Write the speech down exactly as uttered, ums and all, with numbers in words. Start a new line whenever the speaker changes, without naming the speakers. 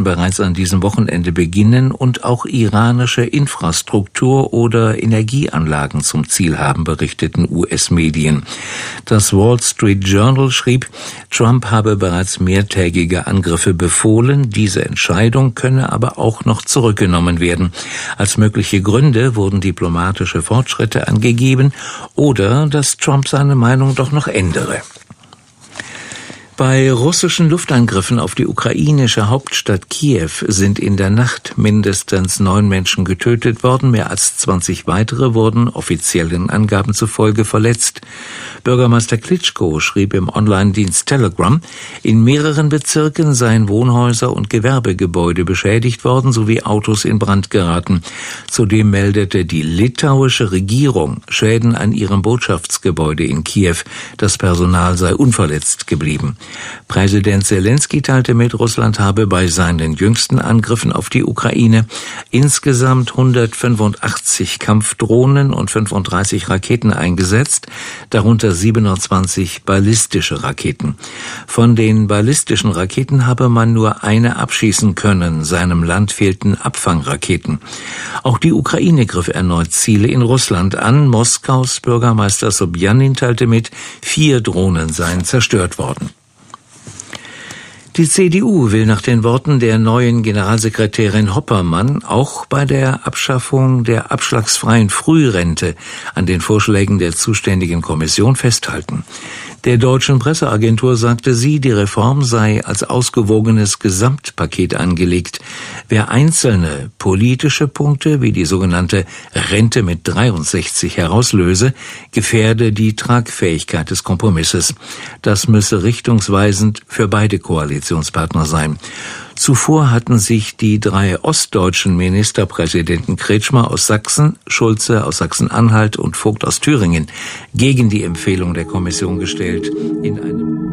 bereits an diesem Wochenende beginnen und auch iranische Infrastruktur oder Energieanlagen zum Ziel haben, berichteten U S-Medien. Das Wall Street Journal schrieb, Trump habe bereits mehrtägige Angriffe befohlen, diese Entscheidung könne aber auch noch zurückgenommen werden. Als mögliche Gründe wurden diplomatische Fortschritte angegeben oder dass Trump seine Meinung doch noch ändere. Bei russischen Luftangriffen auf die ukrainische Hauptstadt Kiew sind in der Nacht mindestens neun Menschen getötet worden, mehr als zwanzig weitere wurden offiziellen Angaben zufolge verletzt. Bürgermeister Klitschko schrieb im Online-Dienst Telegram, in mehreren Bezirken seien Wohnhäuser und Gewerbegebäude beschädigt worden sowie Autos in Brand geraten. Zudem meldete die litauische Regierung Schäden an ihrem Botschaftsgebäude in Kiew. Das Personal sei unverletzt geblieben. Präsident Selenskyj teilte mit, Russland habe bei seinen jüngsten Angriffen auf die Ukraine insgesamt hundertfünfundachtzig Kampfdrohnen und fünfunddreißig Raketen eingesetzt, darunter siebenundzwanzig ballistische Raketen. Von den ballistischen Raketen habe man nur eine abschießen können, seinem Land fehlten Abfangraketen. Auch die Ukraine griff erneut Ziele in Russland an. Moskaus Bürgermeister Sobjanin teilte mit, vier Drohnen seien zerstört worden. Die C D U will nach den Worten der neuen Generalsekretärin Hoppermann auch bei der Abschaffung der abschlagsfreien Frührente an den Vorschlägen der zuständigen Kommission festhalten. Der deutschen Presseagentur sagte sie, die Reform sei als ausgewogenes Gesamtpaket angelegt. Wer einzelne politische Punkte wie die sogenannte Rente mit dreiundsechzig herauslöse, gefährde die Tragfähigkeit des Kompromisses. Das müsse richtungsweisend für beide Koalitionspartner sein. Zuvor hatten sich die drei ostdeutschen Ministerpräsidenten Kretschmer aus Sachsen, Schulze aus Sachsen-Anhalt und Vogt aus Thüringen gegen die Empfehlung der Kommission gestellt. In einem